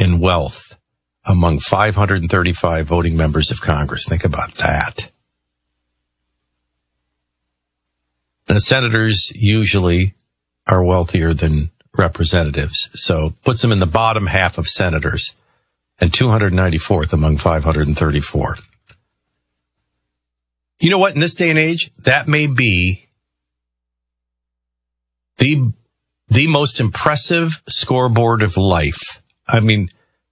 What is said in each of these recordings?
in wealth among 535 voting members of Congress. Think about that. And senators usually are wealthier than representatives, so puts them in the bottom half of senators and 294th among 534. You know what? In this day and age, that may be the most impressive scoreboard of life. I mean,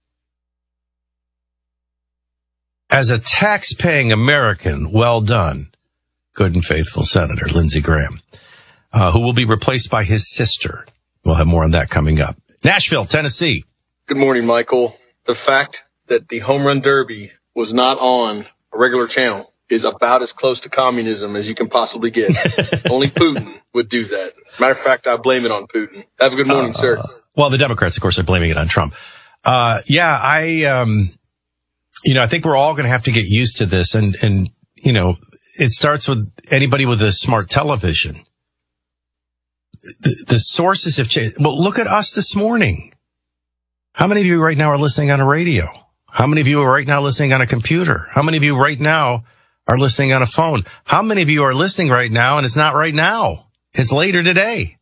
as a tax-paying American, well done, good and faithful Senator Lindsey Graham, who will be replaced by his sister. We'll have more on that coming up. Nashville, Tennessee. Good morning, Michael. The fact that the Home Run Derby was not on a regular channel is about as close to communism as you can possibly get. Only Putin would do that. Matter of fact, I blame it on Putin. Have a good morning, sir. Well, the Democrats, of course, are blaming it on Trump. I think we're all going to have to get used to this. And, it starts with anybody with a smart television. The sources have changed. Well, look at us this morning. How many of you right now are listening on a radio? How many of you are right now listening on a computer? How many of you right now are listening on a phone? How many of you are listening right now and it's not right now? It's later today.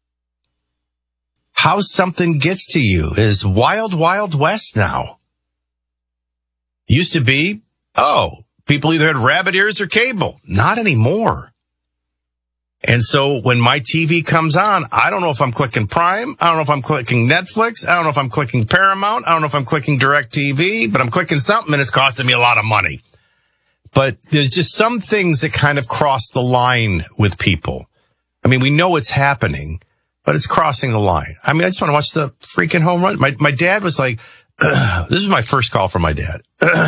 How something gets to you is wild, wild west now. Used to be, people either had rabbit ears or cable. Not anymore. And so when my TV comes on, I don't know if I'm clicking Prime. I don't know if I'm clicking Netflix. I don't know if I'm clicking Paramount. I don't know if I'm clicking DirecTV, but I'm clicking something and it's costing me a lot of money. But there's just some things that kind of cross the line with people. I mean, we know it's happening, but it's crossing the line. I mean, I just want to watch the freaking home run. My dad was like, this was my first call from my dad.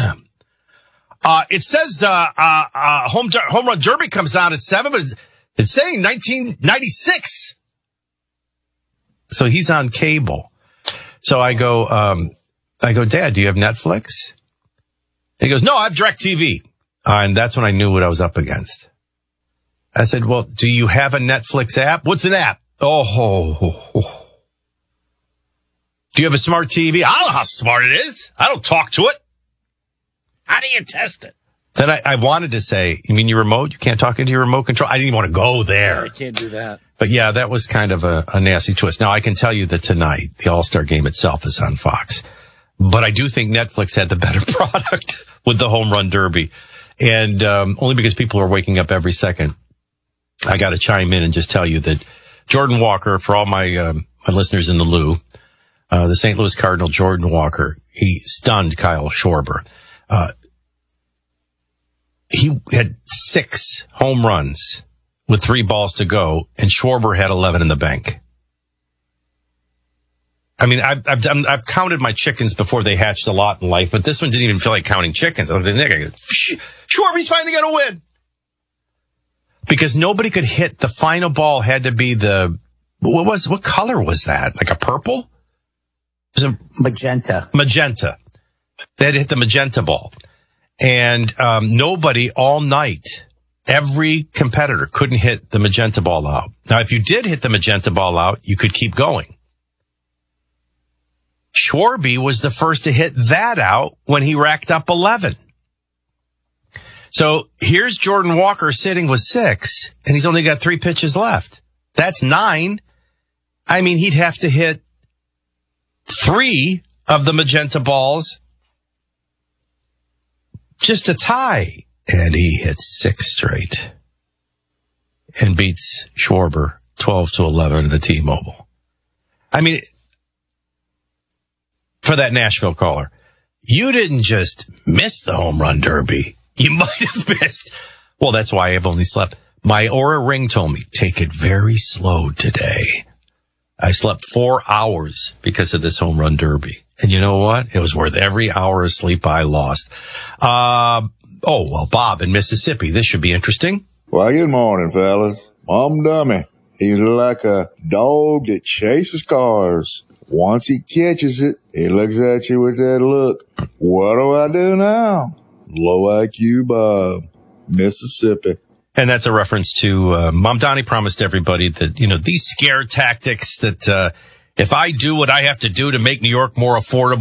It says, home run derby comes on at 7, but it's saying 1996. So he's on cable. So I go, Dad, do you have Netflix? And he goes, no, I have DirecTV. And that's when I knew what I was up against. I said, well, do you have a Netflix app? What's an app? Oh. Do you have a smart TV? I don't know how smart it is. I don't talk to it. How do you test it? Then I wanted to say, you mean your remote? You can't talk into your remote control? I didn't even want to go there. I can't do that. But yeah, that was kind of a nasty twist. Now, I can tell you that tonight, the All-Star game itself is on Fox. But I do think Netflix had the better product with the Home Run Derby. And only because people are waking up every second, I got to chime in and just tell you that Jordan Walker, for all my listeners in the Lou, the St. Louis Cardinal, Jordan Walker, he stunned Kyle Schwarber. He had 6 home runs with 3 balls to go, and Schwarber had 11 in the bank. I mean, I've counted my chickens before they hatched a lot in life, but this one didn't even feel like counting chickens. I was like, Schwarber's finally going to win. Because nobody could hit. The final ball had to be what color was that? Like a purple? It was a magenta. Magenta. They had to hit the magenta ball. And nobody all night, every competitor couldn't hit the magenta ball out. Now, if you did hit the magenta ball out, you could keep going. Schwarber was the first to hit that out when he racked up 11. So here's Jordan Walker sitting with 6, and he's only got 3 pitches left. That's 9. I mean, he'd have to hit 3 of the magenta balls just to tie. And he hits 6 straight and beats Schwarber 12-11 in the T-Mobile. I mean, for that Nashville caller, you didn't just miss the home run derby. You might have missed. Well, that's why I've only slept. My Oura Ring told me, take it very slow today. I slept 4 hours because of this home run derby. And you know what? It was worth every hour of sleep I lost. Bob in Mississippi. This should be interesting. Well, good morning, fellas. I'm Dummy. He's like a dog that chases cars. Once he catches it, he looks at you with that look. What do I do now? Low IQ Bob, Mississippi. And that's a reference to Mom Donnie promised everybody that, these scare tactics that if I do what I have to do to make New York more affordable,